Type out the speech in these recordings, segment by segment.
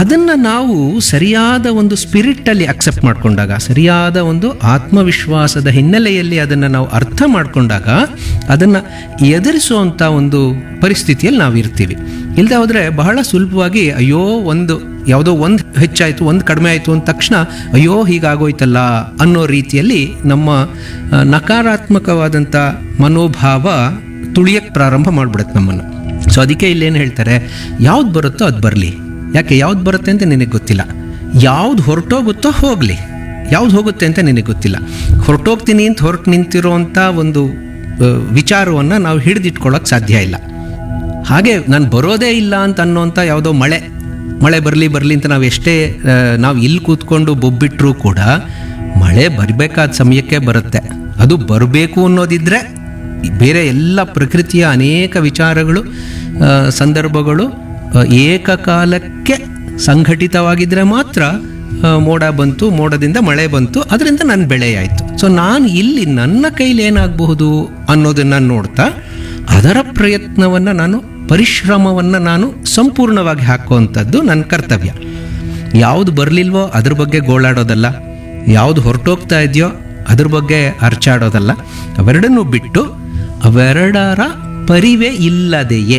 ಅದನ್ನು ನಾವು ಸರಿಯಾದ ಒಂದು ಸ್ಪಿರಿಟಲ್ಲಿ ಅಕ್ಸೆಪ್ಟ್ ಮಾಡಿಕೊಂಡಾಗ, ಸರಿಯಾದ ಒಂದು ಆತ್ಮವಿಶ್ವಾಸದ ಹಿನ್ನೆಲೆಯಲ್ಲಿ ಅದನ್ನು ನಾವು ಅರ್ಥ ಮಾಡಿಕೊಂಡಾಗ ಅದನ್ನು ಎದುರಿಸುವಂಥ ಒಂದು ಪರಿಸ್ಥಿತಿಯಲ್ಲಿ ನಾವು ಇರ್ತೀವಿ. ಇಲ್ಲದೆ ಹೋದರೆ ಬಹಳ ಸುಲಭವಾಗಿ ಅಯ್ಯೋ ಯಾವುದೋ ಒಂದು ಹೆಚ್ಚಾಯಿತು, ಒಂದು ಕಡಿಮೆ ಆಯಿತು ಅಂದ ತಕ್ಷಣ ಅಯ್ಯೋ ಹೀಗಾಗೋಯ್ತಲ್ಲ ಅನ್ನೋ ರೀತಿಯಲ್ಲಿ ನಮ್ಮ ನಕಾರಾತ್ಮಕವಾದಂಥ ಮನೋಭಾವ ತುಳಿಯಕ್ಕೆ ಪ್ರಾರಂಭ ಮಾಡಿಬಿಡುತ್ತೆ ನಮ್ಮನ್ನು. ಸೊ ಅದಕ್ಕೆ ಇಲ್ಲೇನು ಹೇಳ್ತಾರೆ, ಯಾವ್ದು ಬರುತ್ತೋ ಅದು ಬರಲಿ. ಯಾಕೆ ಯಾವ್ದು ಬರುತ್ತೆ ಅಂತ ನಿನಗೆ ಗೊತ್ತಿಲ್ಲ, ಯಾವ್ದು ಹೊರಟೋಗುತ್ತೋ ಹೋಗಲಿ, ಯಾವ್ದು ಹೋಗುತ್ತೆ ಅಂತ ನಿನಗೆ ಗೊತ್ತಿಲ್ಲ. ಹೊರಟೋಗ್ತೀನಿ ಅಂತ ಹೊರಟು ನಿಂತಿರೋವಂಥ ಒಂದು ವಿಚಾರವನ್ನು ನಾವು ಹಿಡಿದಿಟ್ಕೊಳ್ಳೋಕೆ ಸಾಧ್ಯ ಇಲ್ಲ. ಹಾಗೆ ನಾನು ಬರೋದೇ ಇಲ್ಲ ಅಂತ ಅನ್ನೋಂಥ ಯಾವುದೋ ಮಳೆ ಬರಲಿ ಅಂತ ನಾವು ಎಷ್ಟೇ ನಾವು ಇಲ್ಲಿ ಕೂತ್ಕೊಂಡು ಬೊಬ್ಬಿಟ್ರೂ ಕೂಡ ಮಳೆ ಬರಬೇಕಾದ ಸಮಯಕ್ಕೆ ಬರುತ್ತೆ. ಅದು ಬರಬೇಕು ಅನ್ನೋದಿದ್ದರೆ ಬೇರೆ ಎಲ್ಲ ಪ್ರಕೃತಿಯ ಅನೇಕ ವಿಚಾರಗಳು ಸಂದರ್ಭಗಳು ಏಕಕಾಲಕ್ಕೆ ಸಂಘಟಿತವಾಗಿದ್ದರೆ ಮಾತ್ರ ಮೋಡ ಬಂತು, ಮೋಡದಿಂದ ಮಳೆ ಬಂತು, ಅದರಿಂದ ನನ್ನ ಬೆಳೆ ಆಯಿತು. ಸೊ ನಾನು ಇಲ್ಲಿ ನನ್ನ ಕೈಲಿ ಏನಾಗಬಹುದು ಅನ್ನೋದನ್ನು ನೋಡ್ತಾ ಅದರ ಪ್ರಯತ್ನವನ್ನು ನಾನು, ಪರಿಶ್ರಮವನ್ನು ನಾನು ಸಂಪೂರ್ಣವಾಗಿ ಹಾಕುವಂಥದ್ದು ನನ್ನ ಕರ್ತವ್ಯ. ಯಾವುದು ಬರಲಿಲ್ವೋ ಅದ್ರ ಬಗ್ಗೆ ಗೋಳಾಡೋದಲ್ಲ, ಯಾವುದು ಹೊರಟೋಗ್ತಾ ಇದೆಯೋ ಅದ್ರ ಬಗ್ಗೆ ಅರ್ಚಾಡೋದಲ್ಲ. ಅವೆರಡನ್ನೂ ಬಿಟ್ಟು ಅವೆರಡರ ಪರಿವೇ ಇಲ್ಲದೆಯೇ,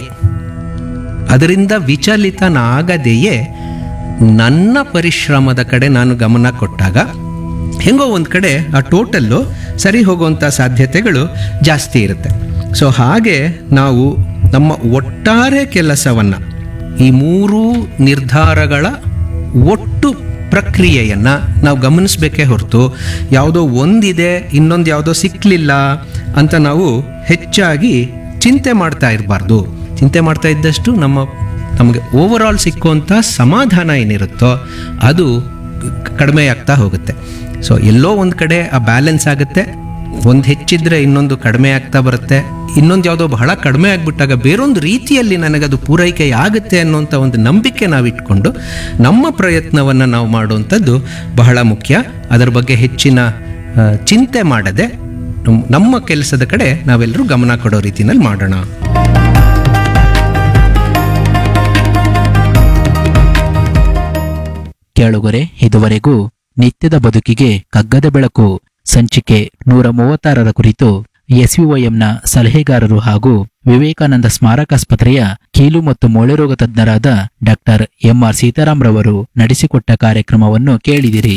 ಅದರಿಂದ ವಿಚಲಿತನಾಗದೆಯೇ ನನ್ನ ಪರಿಶ್ರಮದ ಕಡೆ ನಾನು ಗಮನ ಕೊಟ್ಟಾಗ ಹೆಂಗೋ ಒಂದು ಕಡೆ ಆ ಟೋಟಲ್ಲು ಸರಿ ಹೋಗುವಂಥ ಸಾಧ್ಯತೆಗಳು ಜಾಸ್ತಿ ಇರುತ್ತೆ. ಸೊ ಹಾಗೆ ನಾವು ನಮ್ಮ ಒಟ್ಟಾರೆ ಕೆಲಸವನ್ನು, ಈ ಮೂರೂ ನಿರ್ಧಾರಗಳ ಒಟ್ಟು ಪ್ರಕ್ರಿಯೆಯನ್ನು ನಾವು ಗಮನಿಸಬೇಕೇ ಹೊರತು ಯಾವುದೋ ಒಂದಿದೆ ಇನ್ನೊಂದು ಯಾವುದೋ ಸಿಕ್ಕಲಿಲ್ಲ ಅಂತ ನಾವು ಹೆಚ್ಚಾಗಿ ಚಿಂತೆ ಮಾಡ್ತಾ ಇರಬಾರ್ದು. ಚಿಂತೆ ಮಾಡ್ತಾ ಇದ್ದಷ್ಟು ನಮಗೆ ಓವರಾಲ್ ಸಿಕ್ಕುವಂಥ ಸಮಾಧಾನ ಏನಿರುತ್ತೋ ಅದು ಕಡಿಮೆ ಆಗ್ತಾ ಹೋಗುತ್ತೆ. ಸೊ ಎಲ್ಲೋ ಒಂದು ಕಡೆ ಆ ಬ್ಯಾಲೆನ್ಸ್ ಆಗುತ್ತೆ. ಒಂದು ಹೆಚ್ಚಿದ್ರೆ ಇನ್ನೊಂದು ಕಡಿಮೆ ಆಗ್ತಾ ಬರುತ್ತೆ. ಇನ್ನೊಂದು ಯಾವುದೋ ಬಹಳ ಕಡಿಮೆ ಆಗಿಬಿಟ್ಟಾಗ ಬೇರೊಂದು ರೀತಿಯಲ್ಲಿ ನನಗದು ಪೂರೈಕೆ ಆಗುತ್ತೆ ಅನ್ನೋಂಥ ಒಂದು ನಂಬಿಕೆ ನಾವು ಇಟ್ಕೊಂಡು ನಮ್ಮ ಪ್ರಯತ್ನವನ್ನು ನಾವು ಮಾಡುವಂಥದ್ದು ಬಹಳ ಮುಖ್ಯ. ಅದರ ಬಗ್ಗೆ ಹೆಚ್ಚಿನ ಚಿಂತೆ ಮಾಡದೆ ನಮ್ಮ ಕೆಲಸದ ಕಡೆ ನಾವೆಲ್ಲರೂ ಗಮನ ಕೊಡೋ ರೀತಿಯಲ್ಲಿ ಮಾಡೋಣ. ಕೇಳುಗರೆ, ಇದುವರೆಗೂ ನಿತ್ಯದ ಬದುಕಿಗೆ ಕಗ್ಗದ ಬೆಳಕು ಸಂಚಿಕೆ 136 ಕುರಿತು ಎಸ್ವಿವೈಎಂನ ಸಲಹೆಗಾರರು ಹಾಗೂ ವಿವೇಕಾನಂದ ಸ್ಮಾರಕಾಸ್ಪತ್ರೆಯ ಕೀಲು ಮತ್ತು ಮೂಳೆ ರೋಗ ತಜ್ಞರಾದ ಡಾಕ್ಟರ್ ಎಂಆರ್ ಸೀತಾರಾಮ್ ರವರು ನಡೆಸಿಕೊಟ್ಟ ಕಾರ್ಯಕ್ರಮವನ್ನು ಕೇಳಿದಿರಿ.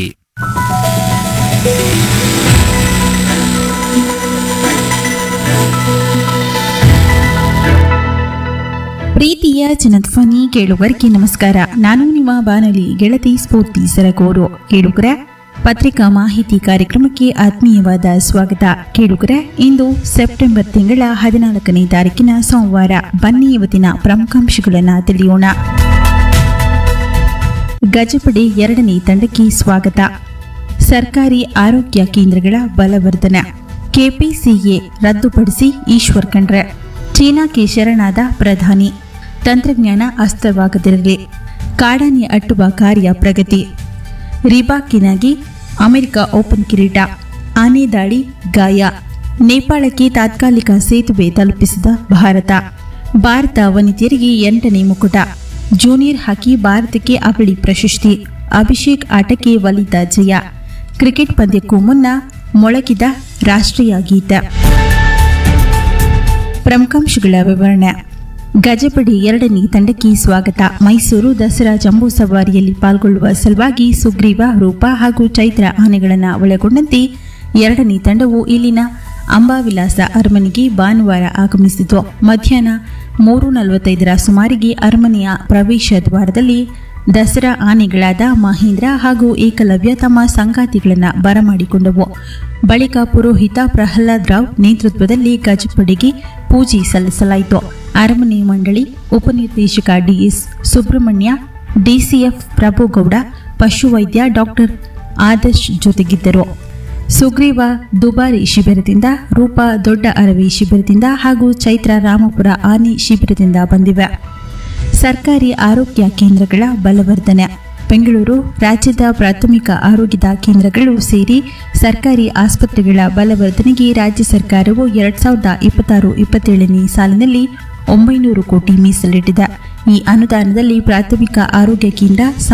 ಪ್ರೀತಿಯ ಜನಧ್ವನಿ ಕೇಳುಗರಿಗೆ ನಮಸ್ಕಾರ. ನಾನು ನಿಮ್ಮ ಬಾನಲಿ ಗೆಳತಿ ಸ್ಫೂರ್ತಿ ಸರಗೂರು. ಕೇಳುಗರ ಪತ್ರಿಕಾ ಮಾಹಿತಿ ಕಾರ್ಯಕ್ರಮಕ್ಕೆ ಆತ್ಮೀಯವಾದ ಸ್ವಾಗತ. ಕೇಳುಗರ, ಇಂದು ಸೆಪ್ಟೆಂಬರ್ ತಿಂಗಳ 14ನೇ ತಾರೀಕಿನ ಸೋಮವಾರ. ಬನ್ನಿ ಇವತ್ತಿನ ಪ್ರಮುಖಾಂಶಗಳನ್ನು ತಿಳಿಯೋಣ. ಗಜಪಡೆ 2ನೇ ತಂಡಕ್ಕೆ ಸ್ವಾಗತ. ಸರ್ಕಾರಿ ಆರೋಗ್ಯ ಕೇಂದ್ರಗಳ ಬಲವರ್ಧನೆ. ಕೆಪಿಸಿಎ ರದ್ದುಪಡಿಸಿ ಈಶ್ವರ್ ಖಂಡ್ರೆ. ಚೀನಾಕ್ಕೆ ಶರಣಾದ ಪ್ರಧಾನಿ. ತಂತ್ರಜ್ಞಾನ ಅಸ್ತವಾಗದಿರಲಿ. ಕಾಡಾನೆ ಅಟ್ಟುವ ಕಾರ್ಯ ಪ್ರಗತಿ. ರಿಬಾಕಿನಾಗಿ ಅಮೆರಿಕ ಓಪನ್ ಕಿರೀಟ. ಆನೆ ದಾಳಿ ಗಾಯ. ನೇಪಾಳಕ್ಕೆ ತಾತ್ಕಾಲಿಕ ಸೇತುವೆ ತಲುಪಿಸಿದ ಭಾರತ ವನಿತೆಯರಿಗೆ 8ನೇ ಮುಕುಟ. ಜೂನಿಯರ್ ಹಾಕಿ ಭಾರತಕ್ಕೆ ಅವಳಿ ಪ್ರಶಸ್ತಿ. ಅಭಿಷೇಕ್ ಆಟಕ್ಕೆ ಒಲಿದ ಜಯ. ಕ್ರಿಕೆಟ್ ಪಂದ್ಯಕ್ಕೂ ಮುನ್ನ ಮೊಳಗಿದ ರಾಷ್ಟ್ರೀಯ ಗೀತ. ಪ್ರಮುಖಾಂಶಗಳ ವಿವರಣೆ. ಗಜಪಡೆ 2ನೇ ತಂಡಕ್ಕೆ ಸ್ವಾಗತ. ಮೈಸೂರು ದಸರಾ ಜಂಬೂ ಸವಾರಿಯಲ್ಲಿ ಪಾಲ್ಗೊಳ್ಳುವ ಸಲುವಾಗಿ ಸುಗ್ರೀವ, ರೂಪ ಹಾಗೂ ಚೈತ್ರ ಆನೆಗಳನ್ನು ಒಳಗೊಂಡಂತೆ 2ನೇ ತಂಡವು ಇಲ್ಲಿನ ಅಂಬಾವಿಲಾಸ ಅರಮನೆಗೆ ಭಾನುವಾರ ಆಗಮಿಸಿತು. ಮಧ್ಯಾಹ್ನ 3:45 ಸುಮಾರಿಗೆ ಅರಮನೆಯ ಪ್ರವೇಶ ದ್ವಾರದಲ್ಲಿ ದಸರಾ ಆನೆಗಳಾದ ಮಹೇಂದ್ರ ಹಾಗೂ ಏಕಲವ್ಯ ತಮ್ಮ ಸಂಗಾತಿಗಳನ್ನು ಬರಮಾಡಿಕೊಂಡವು. ಬಳಿಕ ಪುರೋಹಿತ ಪ್ರಹ್ಲಾದ್ ರಾವ್ ನೇತೃತ್ವದಲ್ಲಿ ಗಜಪಡೆಗೆ ಪೂಜೆ ಸಲ್ಲಿಸಲಾಯಿತು. ಅರಮನೆ ಮಂಡಳಿ ಉಪನಿರ್ದೇಶಕ ಡಿಎಸ್ ಸುಬ್ರಹ್ಮಣ್ಯ, ಡಿಸಿಎಫ್ ಪ್ರಭುಗೌಡ, ಪಶುವೈದ್ಯ ಡಾಕ್ಟರ್ ಆದರ್ಶ್ ಜೊತೆಗಿದ್ದರು. ಸುಗ್ರೀವ ದುಬಾರಿ ಶಿಬಿರದಿಂದ, ರೂಪ ದೊಡ್ಡ ಅರವಿ ಶಿಬಿರದಿಂದ ಹಾಗೂ ಚೈತ್ರ ರಾಮಪುರ ಆನೆ ಶಿಬಿರದಿಂದ ಬಂದಿವೆ. ಸರ್ಕಾರಿ ಆರೋಗ್ಯ ಕೇಂದ್ರಗಳ ಬಲವರ್ಧನೆ. ಬೆಂಗಳೂರು ರಾಜ್ಯದ ಪ್ರಾಥಮಿಕ ಆರೋಗ್ಯದ ಕೇಂದ್ರಗಳು ಸೇರಿ ಸರ್ಕಾರಿ ಆಸ್ಪತ್ರೆಗಳ ಬಲವರ್ಧನೆಗೆ ರಾಜ್ಯ ಸರ್ಕಾರವು 2026-27ನೇ ಸಾಲಿನಲ್ಲಿ 900 ಕೋಟಿ ಮೀಸಲಿಟ್ಟಿದೆ. ಈ ಅನುದಾನದಲ್ಲಿ ಪ್ರಾಥಮಿಕ ಆರೋಗ್ಯ ಕೇಂದ್ರ